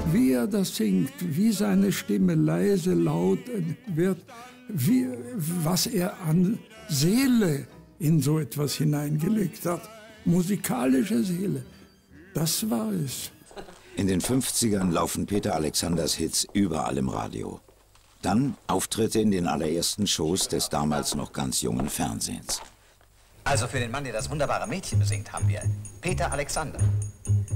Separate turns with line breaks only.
Wie er das singt, wie seine Stimme leise, laut wird, was er an Seele in so etwas hineingelegt hat. Musikalische Seele, das war es.
In den 50ern laufen Peter Alexanders Hits überall im Radio. Dann Auftritte in den allerersten Shows des damals noch ganz jungen Fernsehens.
Also für den Mann, der das wunderbare Mädchen besingt, haben wir Peter Alexander.